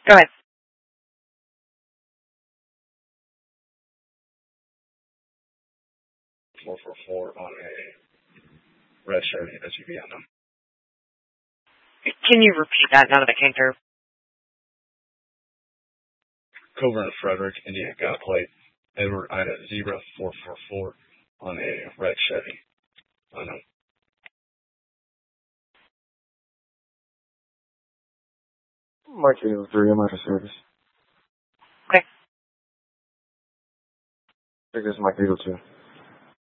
Go ahead. .444 on a red Chevy SUV unknown. Can you repeat that now that it came through? Coburn Frederick, Indiana gun plate, Edward Ida 0444 on a red Chevy unknown. Mark 803, I'm out of service. Okay. I think this is Mike 802.